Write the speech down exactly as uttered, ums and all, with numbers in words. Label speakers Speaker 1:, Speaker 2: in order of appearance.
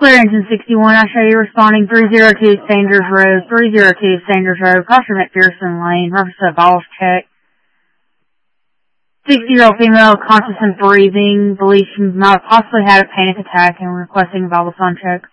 Speaker 1: Clear engine sixty-one, I show you responding three oh two Sanders Road, three oh two Sanders Road, Foster McPherson Lane, reference to a vitals check. sixty-year-old female, conscious and breathing, believes she might have possibly had a panic attack and requesting a vital sign check.